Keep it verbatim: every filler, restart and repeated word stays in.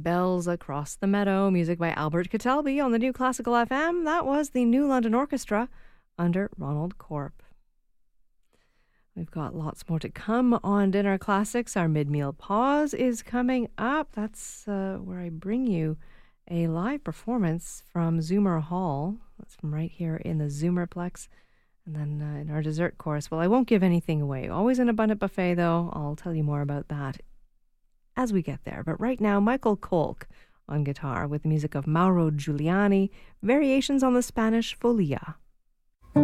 Bells Across the Meadow, music by Albert Catalby on the New Classical F M. That was the New London Orchestra under Ronald Corp. We've got lots more to come on Dinner Classics. Our mid-meal pause is coming up. That's uh, where I bring you a live performance from Zoomer Hall. That's from right here in the Zoomerplex. And then uh, in our dessert course, well, I won't give anything away. Always an abundant buffet, though. I'll tell you more about that as we get there. But right now, Michael Kolk on guitar with the music of Mauro Giuliani, variations on the Spanish Folia.